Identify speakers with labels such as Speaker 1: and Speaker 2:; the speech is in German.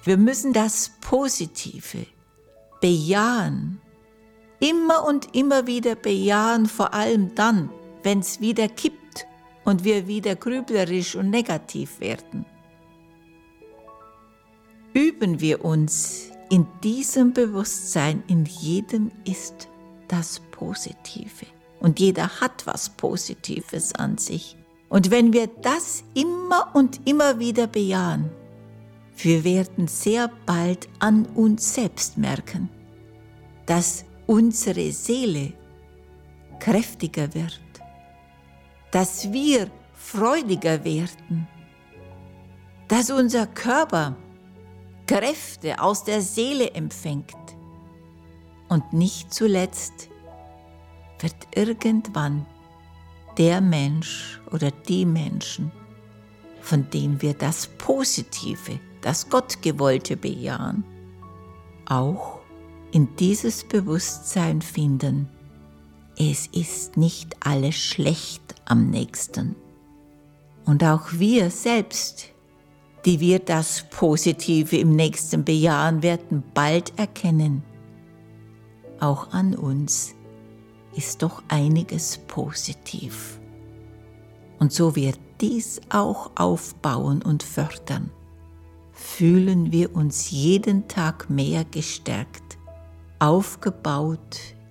Speaker 1: Wir müssen das Positive bejahen, immer und immer wieder bejahen, vor allem dann, wenn es wieder kippt und wir wieder grüblerisch und negativ werden. Üben wir uns in diesem Bewusstsein, in jedem ist das Positive. Und jeder hat was Positives an sich. Und wenn wir das immer und immer wieder bejahen, wir werden sehr bald an uns selbst merken, dass unsere Seele kräftiger wird, dass wir freudiger werden, dass unser Körper Kräfte aus der Seele empfängt. Und nicht zuletzt wird irgendwann der Mensch oder die Menschen, von denen wir das Positive, das Gottgewollte bejahen, auch in dieses Bewusstsein finden, es ist nicht alles schlecht am Nächsten. Und auch wir selbst, die wir das Positive im Nächsten bejahen, werden bald erkennen, auch an uns ist doch einiges positiv. Und so wird dies auch aufbauen und fördern. Fühlen wir uns jeden Tag mehr gestärkt, aufgebaut